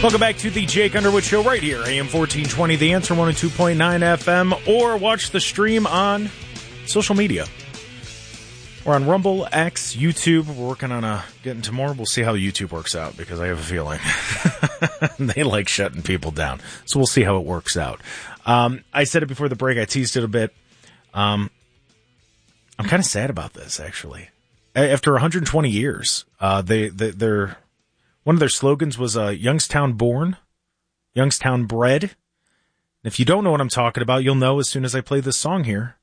Welcome back to the Jake Underwood Show right here, AM 1420, The Answer, 102.9 FM, or watch the stream on social media. We're on Rumble, X, YouTube. We're working on getting to more. We'll see how YouTube works out, because I have a feeling they like shutting people down. So we'll see how it works out. I said it before the break. I teased it a bit. I'm kind of sad about this, actually. After 120 years, they're one of their slogans was Youngstown born, Youngstown bred. And if you don't know what I'm talking about, you'll know as soon as I play this song here.